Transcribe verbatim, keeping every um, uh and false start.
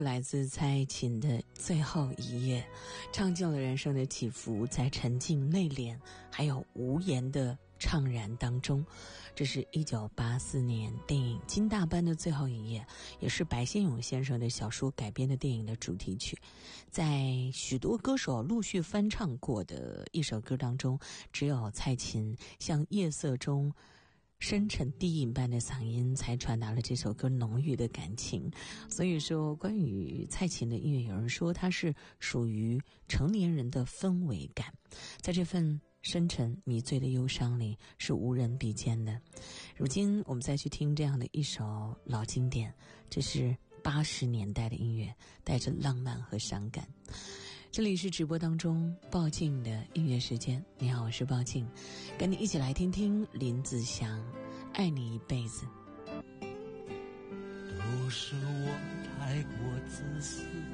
来自蔡琴的《最后一页》，唱尽了人生的起伏，在沉静内敛还有无言的怅然当中。这是一九八四年电影《金大班的最后一页》，也是白先勇先生的小说改编的电影的主题曲。在许多歌手陆续翻唱过的一首歌当中，只有蔡琴像夜色中深沉低吟般的嗓音才传达了这首歌浓郁的感情。所以说，关于蔡琴的音乐，有人说它是属于成年人的氛围感，在这份深沉迷醉的忧伤里是无人比肩的。如今我们再去听这样的一首老经典，这是八十年代的音乐，带着浪漫和伤感。这里是直播当中鲍静的音乐时间，你好，我是鲍静，跟你一起来听听林子祥爱你一辈子。 都是我太过自私，